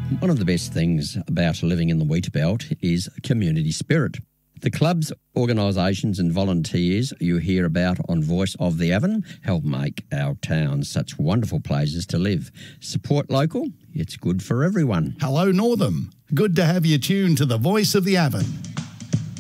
One of the best things about living in the Wheat Belt is community spirit. The clubs, organisations and volunteers you hear about on Voice of the Avon help make our towns such wonderful places to live. Support local, it's good for everyone. Hello, Northam. Good to have you tuned to the Voice of the Avon.